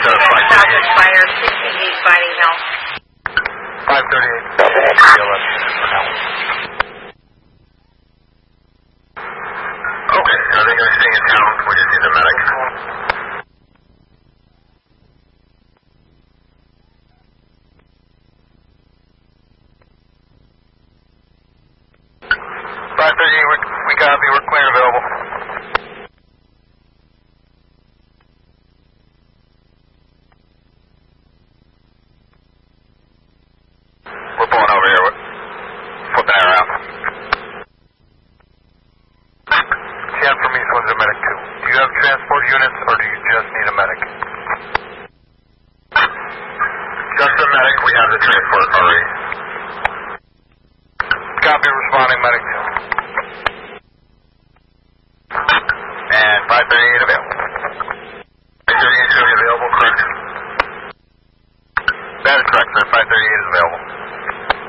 South Aspire, 68 Fighting Hill. 538, CLS for now. Okay, are they going to stay in town? We just need a medic. We copy, we're clear and available. We're pulling over here. Flip that around. 10 from East Windsor, medic 2. Do you have transport units or do you just need a medic? Just a medic, we have the transport already. Copy, responding, medic 2. And 538 available. 538 is available, correct? That is correct, sir. 538 is available.